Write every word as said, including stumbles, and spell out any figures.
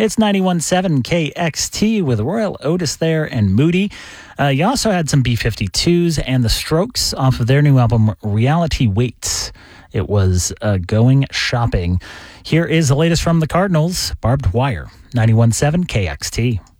It's ninety-one point seven K X T with Royal Otis there and Moody. Uh, you also had some B fifty-twos and the Strokes off of their new album, Reality Waits. It was uh, Going Shopping. Here is the latest from the Cardinals, Barbed Wire, ninety-one point seven K X T.